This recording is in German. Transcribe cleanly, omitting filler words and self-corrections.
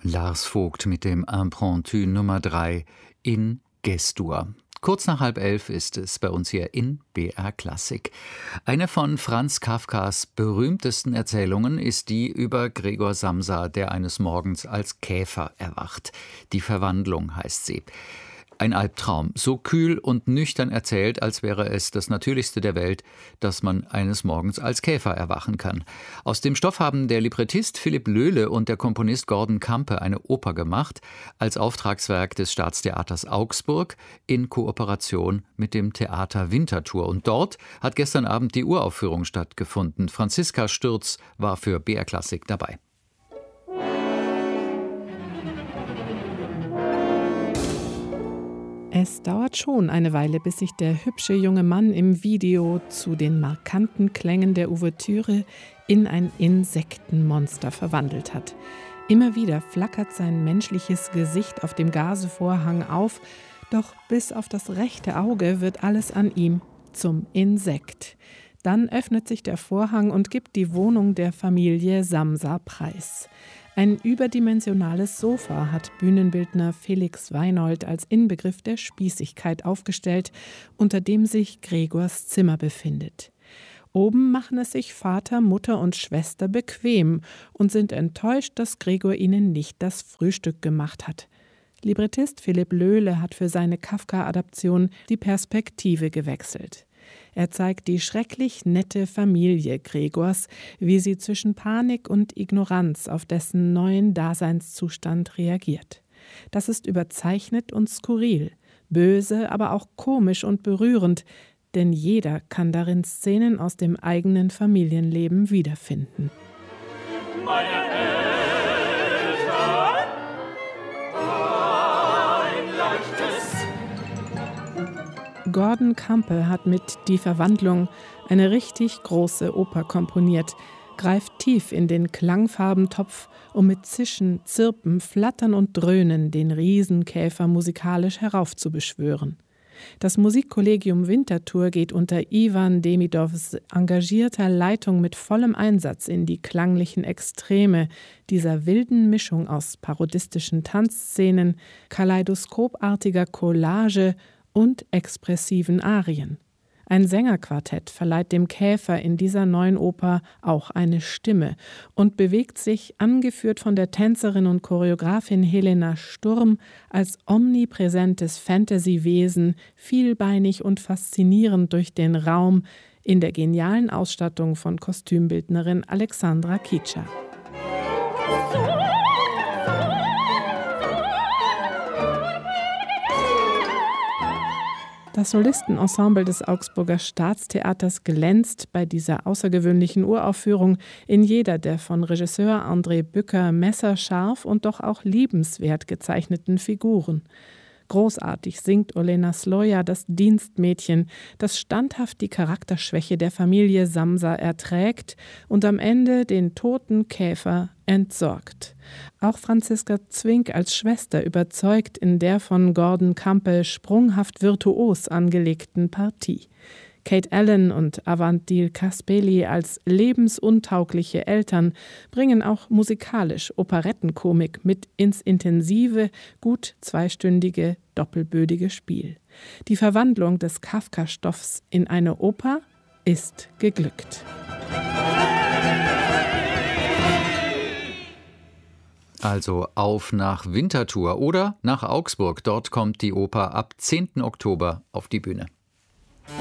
Lars Vogt mit dem Impromptu Nummer 3 in G-Dur. Kurz nach 10:30 ist es bei uns hier in BR Klassik. Eine von Franz Kafkas berühmtesten Erzählungen ist die über Gregor Samsa, der eines Morgens als Käfer erwacht. Die Verwandlung heißt sie. Ein Albtraum, so kühl und nüchtern erzählt, als wäre es das Natürlichste der Welt, dass man eines Morgens als Käfer erwachen kann. Aus dem Stoff haben der Librettist Philipp Löhle und der Komponist Gordon Campe eine Oper gemacht, als Auftragswerk des Staatstheaters Augsburg in Kooperation mit dem Theater Winterthur. Und dort hat gestern Abend die Uraufführung stattgefunden. Franziska Stürz war für BR Klassik dabei. Es dauert schon eine Weile, bis sich der hübsche junge Mann im Video zu den markanten Klängen der Ouvertüre in ein Insektenmonster verwandelt hat. Immer wieder flackert sein menschliches Gesicht auf dem Gazevorhang auf, doch bis auf das rechte Auge wird alles an ihm zum Insekt. Dann öffnet sich der Vorhang und gibt die Wohnung der Familie Samsa preis. Ein überdimensionales Sofa hat Bühnenbildner Felix Weinold als Inbegriff der Spießigkeit aufgestellt, unter dem sich Gregors Zimmer befindet. Oben machen es sich Vater, Mutter und Schwester bequem und sind enttäuscht, dass Gregor ihnen nicht das Frühstück gemacht hat. Librettist Philipp Löhle hat für seine Kafka-Adaption die Perspektive gewechselt. Er zeigt die schrecklich nette Familie Gregors, wie sie zwischen Panik und Ignoranz auf dessen neuen Daseinszustand reagiert. Das ist überzeichnet und skurril, böse, aber auch komisch und berührend, denn jeder kann darin Szenen aus dem eigenen Familienleben wiederfinden. Meine Eltern, ein leichtes. Gordon Campe hat mit Die Verwandlung eine richtig große Oper komponiert, greift tief in den Klangfarbentopf, um mit Zischen, Zirpen, Flattern und Dröhnen den Riesenkäfer musikalisch heraufzubeschwören. Das Musikkollegium Winterthur geht unter Iwan Demidows engagierter Leitung mit vollem Einsatz in die klanglichen Extreme dieser wilden Mischung aus parodistischen Tanzszenen, kaleidoskopartiger Collage und expressiven Arien. Ein Sängerquartett verleiht dem Käfer in dieser neuen Oper auch eine Stimme und bewegt sich, angeführt von der Tänzerin und Choreografin Helena Sturm, als omnipräsentes Fantasy-Wesen, vielbeinig und faszinierend durch den Raum, in der genialen Ausstattung von Kostümbildnerin Alexandra Kitscher. Das Solistenensemble des Augsburger Staatstheaters glänzt bei dieser außergewöhnlichen Uraufführung in jeder der von Regisseur André Bücker messerscharf und doch auch liebenswert gezeichneten Figuren. Großartig singt Olena Sloja das Dienstmädchen, das standhaft die Charakterschwäche der Familie Samsa erträgt und am Ende den toten Käfer entsorgt. Auch Franziska Zwink als Schwester überzeugt in der von Gordon Campe sprunghaft virtuos angelegten Partie. Kate Allen und Avantdil Caspeli als lebensuntaugliche Eltern bringen auch musikalisch Operettenkomik mit ins intensive, gut zweistündige, doppelbödige Spiel. Die Verwandlung des Kafka-Stoffs in eine Oper ist geglückt. Also auf nach Winterthur oder nach Augsburg. Dort kommt die Oper ab 10. Oktober auf die Bühne.